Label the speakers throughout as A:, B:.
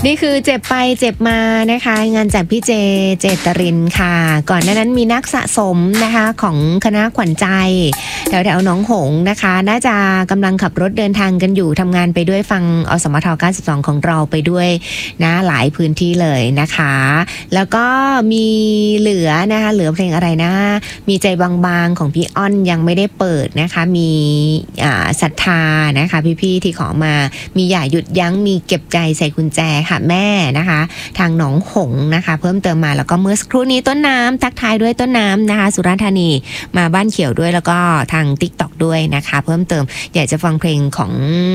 A: นี่คือเจ็บไปเจ็บมานะคะงานจากพี่เจตรินค่ะก่อนหน้านั้นมีนักสะสมนะคะของคณะขวัญใจแถวหนองหงส์นะคะน่าจะกำลังขับรถเดินทางกันอยู่ทำงานไปด้วยฟังอสมท92ของเราไปด้วยนะหลายพื้นที่เลยนะคะแล้วก็มีเหลือนะคะเหลือเพลงอะไรนะมีใจบางๆของพี่อ้อนยังไม่ได้เปิดนะคะมีศรัทธานะคะพี่ๆที่ขอมามีอย่าหยุดยั้งมีเก็บใจใส่กุญแจค่ะแม่นะคะทางหนองหงนะคะเพิ่มเติมมาแล้วก็เมื่อสักครู่นี้ต้นน้ำทักทายด้วยต้นน้ำนะคะสุราษฎร์ธานีมาบ้านเขียวด้วยแล้วก็ทาง TikTok ด้วยนะคะเพิ่มเติมอยากจะฟังเพลงของ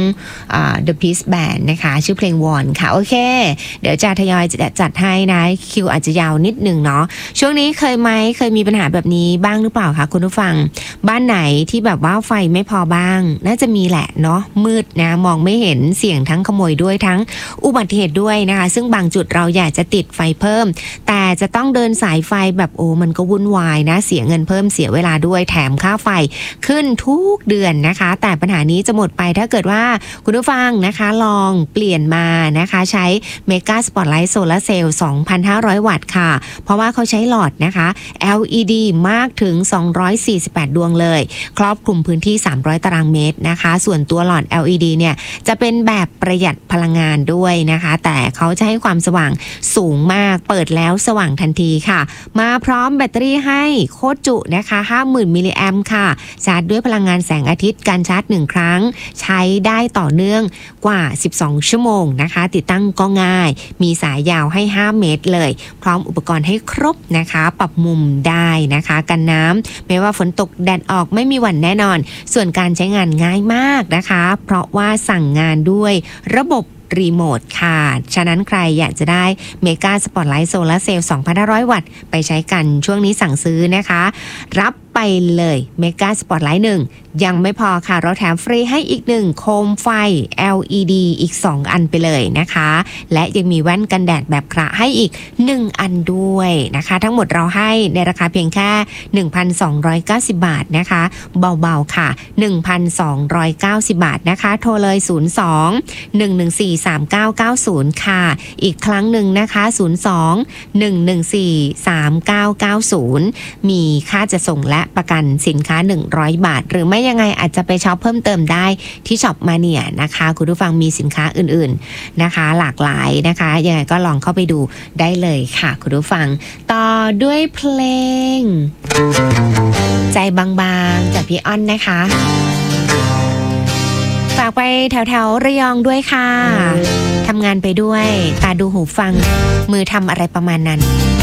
A: The Peace Band นะคะชื่อเพลงวอนค่ะโอเคเดี๋ยวจะทยอยจัดให้นะคิวอาจจะยาวนิดนึงเนาะช่วงนี้เคยมีปัญหาแบบนี้บ้างหรือเปล่าคะคุณผู้ฟังบ้านไหนที่แบบว่าไฟไม่พอบ้างน่าจะมีแหละเนาะมืดนะมองไม่เห็นเสี่ยงทั้งขโมยด้วยทั้งอุบัติเหตุด้วยนะคะซึ่งบางจุดเราอยากจะติดไฟเพิ่มแต่จะต้องเดินสายไฟแบบมันก็วุ่นวายนะเสียเงินเพิ่มเสียเวลาด้วยแถมค่าไฟขึ้นทุกเดือนนะคะแต่ปัญหานี้จะหมดไปถ้าเกิดว่าคุณผู้ฟังนะคะลองเปลี่ยนมานะคะใช้เมกาสปอตไลท์โซลาร์เซลล์ 2,500 วัตต์ค่ะเพราะว่าเขาใช้หลอดนะคะ LED มากถึง248ดวงเลยครอบคลุมพื้นที่300ตารางเมตรนะคะส่วนตัวหลอด LED เนี่ยจะเป็นแบบประหยัดพลังงานด้วยนะคะแต่เขาจะให้ความสว่างสูงมากเปิดแล้วสว่างทันทีค่ะมาพร้อมแบตเตอรี่ให้โคตรจุนะคะ 50,000 มิลลิแอมป์ค่ะชาร์จด้วยพลังงานแสงอาทิตย์การชาร์จ1ครั้งใช้ได้ต่อเนื่องกว่า12ชั่วโมงนะคะติดตั้งก็ง่ายมีสายยาวให้5เมตรเลยพร้อมอุปกรณ์ให้ครบนะคะปรับมุมได้นะคะกันน้ำไม่ว่าฝนตกแดดออกไม่มีหวั่นแน่นอนส่วนการใช้งานง่ายมากนะคะเพราะว่าสั่งงานด้วยระบบรีโมทค่ะฉะนั้นใครอยากจะได้เมกาสปอตไลท์โซลาร์เซลล์ 2,500 วัตต์ไปใช้กันช่วงนี้สั่งซื้อนะคะรับไปเลยเมกาสปอตไลท์1ยังไม่พอค่ะเราแถมฟรีให้อีก1โคมไฟ LED อีก2อันไปเลยนะคะและยังมีแว่นกันแดดแบบกระให้อีก1อันด้วยนะคะทั้งหมดเราให้ในราคาเพียงแค่ 1,290 บาทนะคะเบาๆค่ะ 1,290 บาทนะคะโทรเลย02-114-3990ค่ะอีกครั้งหนึ่งนะคะ02-114-3990มีค่าจะส่งและประกันสินค้า100บาทหรือไม่ยังไงอาจจะไปช็อปเพิ่มเติมได้ที่ช็อปมาเนี่ยนะคะคุณผู้ฟังมีสินค้าอื่นๆนะคะหลากหลายนะคะยังไงก็ลองเข้าไปดูได้เลยค่ะคุณผู้ฟังต่อด้วยเพลงใจบางๆจากพี่อ้อนนะคะฝากไปแถวๆระยองด้วยค่ะทำงานไปด้วยตาดูหูฟังมือทำอะไรประมาณนั้น